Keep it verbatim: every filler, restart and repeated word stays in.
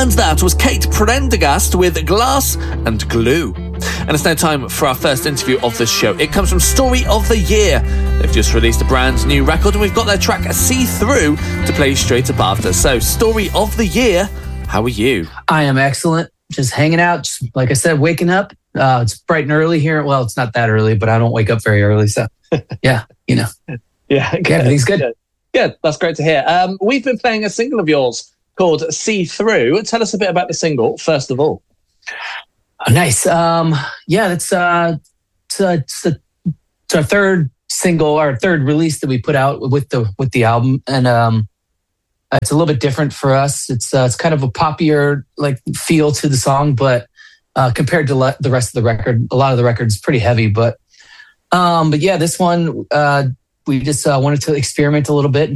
And that was Kate Prendergast with Glass and Glue. And it's now time for our first interview of the show. It comes from Story of the Year. They've just released a brand new record and we've got their track See Through to play straight up after. So, Story of the Year, how are you? I am excellent. Just hanging out. Just, like I said, waking up. Uh, it's bright and early here. Well, it's not that early, but I don't wake up very early. So, yeah, you know. yeah, good. Yeah, everything's good. good. Good. That's great to hear. Um, we've been playing a single of yours called See Through. Tell us a bit about the single, first of all. Oh, nice. Um, yeah, that's uh, it's, uh, it's, a, it's our third single, our third release that we put out with the with the album, and um, it's a little bit different for us. It's uh, it's kind of a poppier like feel to the song, but uh, compared to le- the rest of the record, a lot of the record is pretty heavy. But um, but yeah, this one uh, we just uh, wanted to experiment a little bit.